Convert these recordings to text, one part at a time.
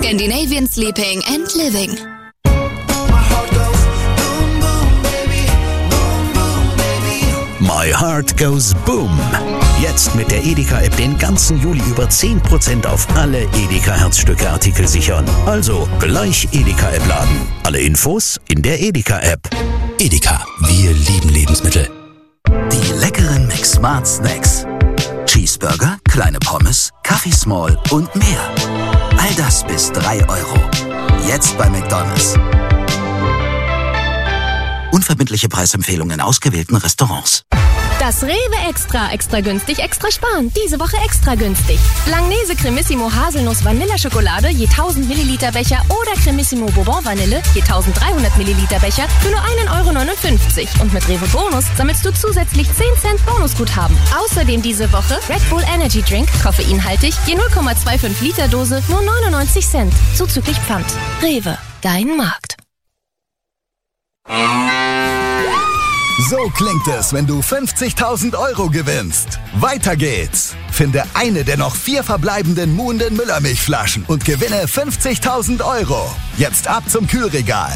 Scandinavian Sleeping and Living. My Heart Goes Boom. Jetzt mit der Edeka-App den ganzen Juli über 10% auf alle Edeka-Herzstücke-Artikel sichern. Also gleich Edeka-App laden. Alle Infos in der Edeka-App. Edeka, wir lieben Lebensmittel. Die leckeren McSmart Snacks. Cheeseburger, kleine Pommes, Kaffee Small und mehr. All das bis 3 €. Jetzt bei McDonald's. Unverbindliche Preisempfehlungen in ausgewählten Restaurants. Das Rewe Extra günstig, extra sparen. Diese Woche extra günstig. Langnese Cremissimo Haselnuss Vanilleschokolade je 1000 Milliliter Becher oder Cremissimo Bourbon Vanille je 1300 Milliliter Becher für nur 1,59 €. Und mit Rewe Bonus sammelst du zusätzlich 10 Cent Bonusguthaben. Außerdem diese Woche Red Bull Energy Drink, koffeinhaltig, je 0,25 Liter Dose, nur 99 Cent. Zuzüglich Pfand. Rewe, dein Markt. So klingt es, wenn du 50.000 € gewinnst. Weiter geht's. Finde eine der noch 4 verbleibenden muhenden Müllermilchflaschen und gewinne 50.000 €. Jetzt ab zum Kühlregal.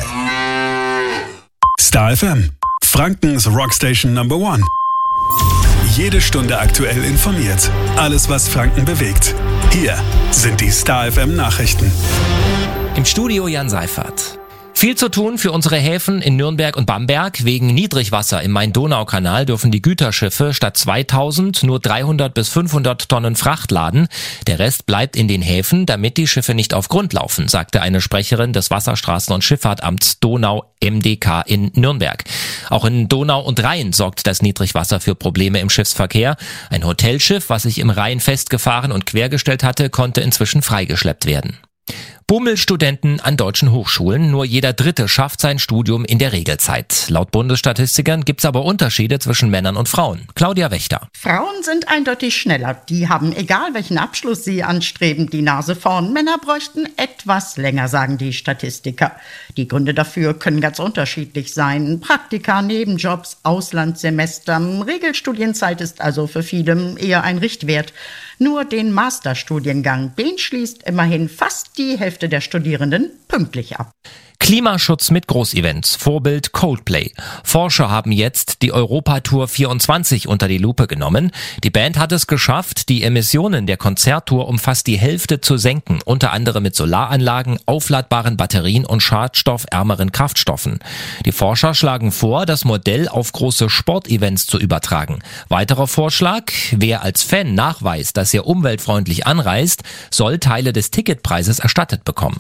Star FM, Frankens Rockstation Number 1. Jede Stunde aktuell informiert. Alles, was Franken bewegt. Hier sind die Star FM Nachrichten. Im Studio Jan Seifert. Viel zu tun für unsere Häfen in Nürnberg und Bamberg. Wegen Niedrigwasser im Main-Donau-Kanal dürfen die Güterschiffe statt 2000 nur 300 bis 500 Tonnen Fracht laden. Der Rest bleibt in den Häfen, damit die Schiffe nicht auf Grund laufen, sagte eine Sprecherin des Wasserstraßen- und Schifffahrtamts Donau MDK in Nürnberg. Auch in Donau und Rhein sorgt das Niedrigwasser für Probleme im Schiffsverkehr. Ein Hotelschiff, was sich im Rhein festgefahren und quergestellt hatte, konnte inzwischen freigeschleppt werden. Bummelstudenten an deutschen Hochschulen. Nur jeder Dritte schafft sein Studium in der Regelzeit. Laut Bundesstatistikern gibt's aber Unterschiede zwischen Männern und Frauen. Claudia Wächter. Frauen sind eindeutig schneller. Die haben, egal welchen Abschluss sie anstreben, die Nase vorn. Männer bräuchten etwas länger, sagen die Statistiker. Die Gründe dafür können ganz unterschiedlich sein. Praktika, Nebenjobs, Auslandssemester. Regelstudienzeit ist also für viele eher ein Richtwert. Nur den Masterstudiengang, den schließt immerhin fast die Hälfte der Studierenden pünktlich ab. Klimaschutz mit Großevents, Vorbild Coldplay. Forscher haben jetzt die Europatour 24 unter die Lupe genommen. Die Band hat es geschafft, die Emissionen der Konzerttour um fast die Hälfte zu senken, unter anderem mit Solaranlagen, aufladbaren Batterien und schadstoffärmeren Kraftstoffen. Die Forscher schlagen vor, das Modell auf große Sportevents zu übertragen. Weiterer Vorschlag: Wer als Fan nachweist, dass er umweltfreundlich anreist, soll Teile des Ticketpreises erstattet bekommen.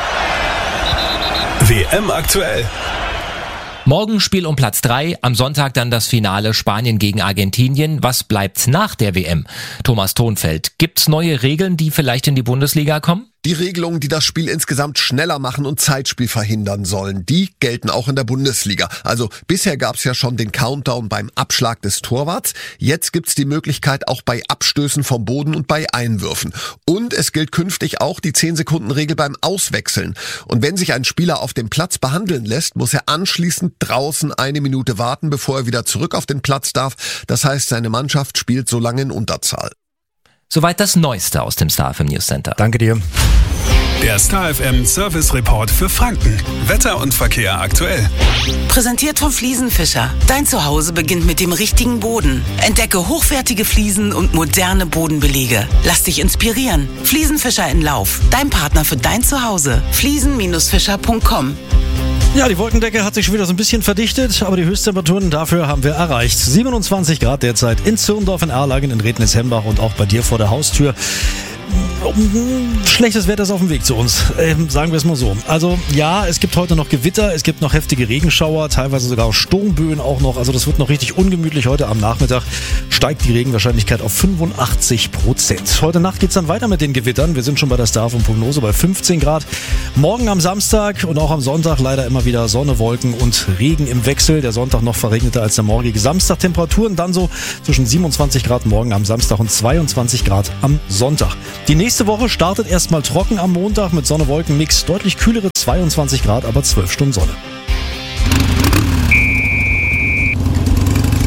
WM aktuell. Morgen Spiel um Platz 3, am Sonntag dann das Finale Spanien gegen Argentinien. Was bleibt nach der WM? Thomas Thonfeld, gibt's neue Regeln, die vielleicht in die Bundesliga kommen? Die Regelungen, die das Spiel insgesamt schneller machen und Zeitspiel verhindern sollen, die gelten auch in der Bundesliga. Also bisher gab's ja schon den Countdown beim Abschlag des Torwarts. Jetzt gibt's die Möglichkeit auch bei Abstößen vom Boden und bei Einwürfen. Und es gilt künftig auch die 10-Sekunden-Regel beim Auswechseln. Und wenn sich ein Spieler auf dem Platz behandeln lässt, muss er anschließend draußen 1 Minute warten, bevor er wieder zurück auf den Platz darf. Das heißt, seine Mannschaft spielt so lange in Unterzahl. Soweit das Neueste aus dem Star FM News Center. Danke dir. Der Star FM Service Report für Franken. Wetter und Verkehr aktuell. Präsentiert von Fliesenfischer. Dein Zuhause beginnt mit dem richtigen Boden. Entdecke hochwertige Fliesen und moderne Bodenbelege. Lass dich inspirieren. Fliesenfischer in Lauf. Dein Partner für dein Zuhause. fliesen-fischer.com. Ja, die Wolkendecke hat sich schon wieder so ein bisschen verdichtet, aber die Höchsttemperaturen dafür haben wir erreicht. 27 Grad derzeit in Zirndorf, in Erlangen, in Rednitz-Hembach und auch bei dir vor der Haustür. Schlechtes Wetter ist auf dem Weg zu uns, sagen wir es mal so. Also ja, es gibt heute noch Gewitter, es gibt noch heftige Regenschauer, teilweise sogar Sturmböen auch noch. Also das wird noch richtig ungemütlich. Heute am Nachmittag steigt die Regenwahrscheinlichkeit auf 85%. Heute Nacht geht's dann weiter mit den Gewittern. Wir sind schon bei der Star-Prognose bei 15 Grad. Morgen am Samstag und auch am Sonntag leider immer wieder Sonne, Wolken und Regen im Wechsel. Der Sonntag noch verregneter als der morgige Samstag. Temperaturen dann so zwischen 27 Grad morgen am Samstag und 22 Grad am Sonntag. Die nächste Woche startet erstmal trocken am Montag mit Sonne-Wolken-Mix. Deutlich kühlere 22 Grad, aber 12 Stunden Sonne.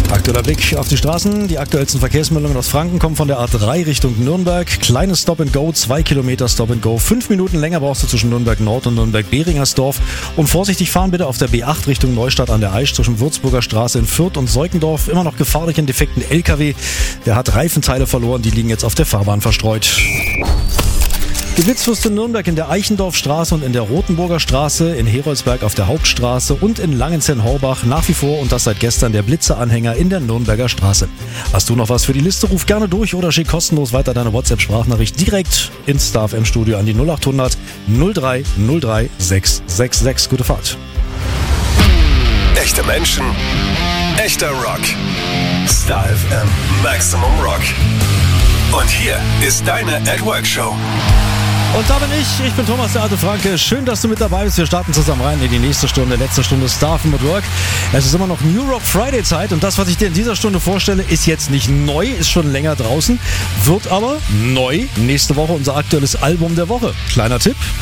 Aktueller Blick auf die Straßen. Die aktuellsten Verkehrsmeldungen aus Franken kommen von der A3 Richtung Nürnberg. Kleines Stop-and-Go, 2 Kilometer Stop-and-Go. 5 Minuten länger brauchst du zwischen Nürnberg Nord und Nürnberg-Behringersdorf. Und vorsichtig fahren bitte auf der B8 Richtung Neustadt an der Aisch zwischen Würzburger Straße in Fürth und Seukendorf. Immer noch gefahrlich in defekten LKW. Der hat Reifenteile verloren, die liegen jetzt auf der Fahrbahn verstreut. Die Blitzwürste in Nürnberg in der Eichendorfstraße und in der Rotenburger Straße, in Heroldsberg auf der Hauptstraße und in Langenzenn-Horbach nach wie vor und das seit gestern der Blitzeanhänger in der Nürnberger Straße. Hast du noch was für die Liste? Ruf gerne durch oder schick kostenlos weiter deine WhatsApp-Sprachnachricht direkt ins Star FM Studio an die 0800 03 03 666. Gute Fahrt. Echte Menschen, echter Rock. Star FM Maximum Rock. Und hier ist deine At Work Show. Und da bin ich bin Thomas der Alte Franke. Schön, dass du mit dabei bist. Wir starten zusammen rein in die nächste Stunde, letzte Stunde Star FM at Work. Es ist immer noch New Rock Friday Zeit und das, was ich dir in dieser Stunde vorstelle, ist jetzt nicht neu, ist schon länger draußen, wird aber neu nächste Woche unser aktuelles Album der Woche. Kleiner Tipp,